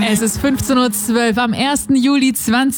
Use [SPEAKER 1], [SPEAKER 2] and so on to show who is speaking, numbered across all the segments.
[SPEAKER 1] Es ist 15:12 Uhr am 1. Juli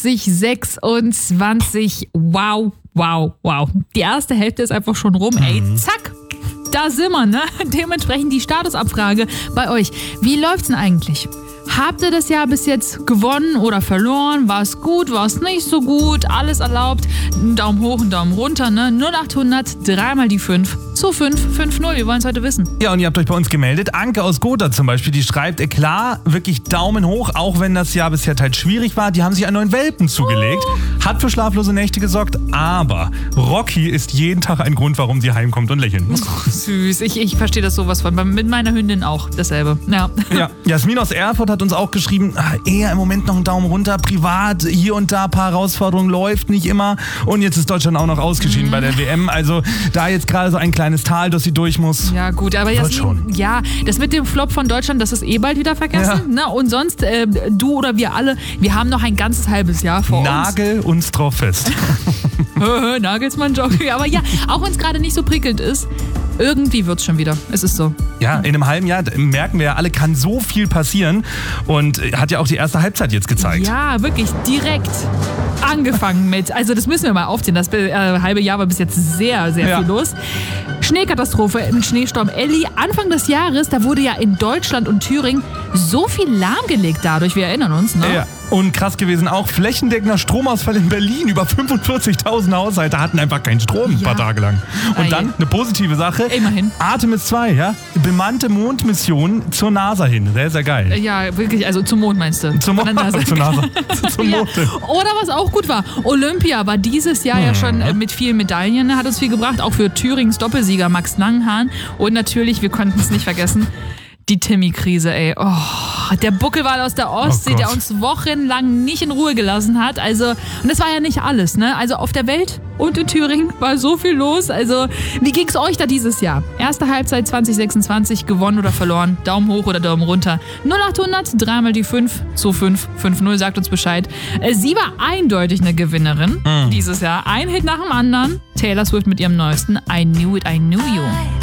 [SPEAKER 1] 2026. Wow, wow, wow. Die erste Hälfte ist einfach schon rum. Ey, zack. Da sind wir, ne? Dementsprechend die Statusabfrage bei euch. Wie läuft's denn eigentlich? Habt ihr das Jahr bis jetzt gewonnen oder verloren? War es gut, war es nicht so gut? Alles erlaubt? Ein Daumen hoch, ein Daumen runter, ne? 0800, 3 mal die 5 zu 550. Wir wollen es heute wissen.
[SPEAKER 2] Ja, und ihr habt euch bei uns gemeldet. Anke aus Gotha zum Beispiel, die schreibt, klar, wirklich Daumen hoch, auch wenn das Jahr bisher teils schwierig war. Die haben sich einen neuen Welpen zugelegt, hat für schlaflose Nächte gesorgt, aber Rocky ist jeden Tag ein Grund, warum sie heimkommt und lächeln muss.
[SPEAKER 1] Oh, süß, ich verstehe das sowas von. Mit meiner Hündin auch dasselbe. Ja.
[SPEAKER 2] Jasmin aus Erfurt hat uns auch geschrieben, eher im Moment noch einen Daumen runter, privat, hier und da ein paar Herausforderungen, läuft nicht immer. Und jetzt ist Deutschland auch noch ausgeschieden bei der WM. Also da jetzt gerade so ein kleines Tal, das sie durch muss.
[SPEAKER 1] Ja gut, aber Jasmin, ja, das mit dem Flop von Deutschland, das ist bald wieder vergessen. Ja. Ne? Und sonst, du oder wir alle, wir haben noch ein ganzes halbes Jahr vor uns.
[SPEAKER 2] Nagel uns drauf fest.
[SPEAKER 1] Nagelsmann-Jockey. Aber ja, auch wenn es gerade nicht so prickelnd ist, irgendwie wird's schon wieder. Es ist so.
[SPEAKER 2] Ja, in einem halben Jahr merken wir ja alle, kann so viel passieren. Und hat ja auch die erste Halbzeit jetzt gezeigt.
[SPEAKER 1] Ja, wirklich direkt angefangen mit. Also das müssen wir mal aufziehen. Das halbe Jahr war bis jetzt sehr, sehr viel los. Schneekatastrophe mit Schneesturm Elli. Anfang des Jahres, da wurde ja in Deutschland und Thüringen so viel lahmgelegt dadurch. Wir erinnern uns, ne?
[SPEAKER 2] Ja. Und krass gewesen auch, flächendeckender Stromausfall in Berlin. Über 45.000 Haushalte hatten einfach keinen Strom ein paar Tage lang. Und dann eine positive Sache.
[SPEAKER 1] Immerhin.
[SPEAKER 2] Artemis 2, ja? Bemannte Mondmission zur NASA hin. Sehr, sehr geil.
[SPEAKER 1] Ja, wirklich, also zum Mond meinst du?
[SPEAKER 2] Zum Mond. Zur NASA. Zum Mond.
[SPEAKER 1] Ja. Oder was auch gut war, Olympia war dieses Jahr ja schon mit vielen Medaillen, hat uns viel gebracht. Auch für Thürings Doppelsieger Max Langenhahn. Und natürlich, wir konnten es nicht vergessen, die Timmy-Krise, ey. Oh, der Buckelwal aus der Ostsee, der uns wochenlang nicht in Ruhe gelassen hat. Also, und das war ja nicht alles, ne? Also auf der Welt und in Thüringen war so viel los. Also, wie ging's euch da dieses Jahr? Erste Halbzeit 2026, gewonnen oder verloren? Daumen hoch oder Daumen runter? 0800, 3 mal die 5 zu 550, sagt uns Bescheid. Sie war eindeutig eine Gewinnerin dieses Jahr. Ein Hit nach dem anderen. Taylor Swift mit ihrem neuesten I Knew It, I Knew You.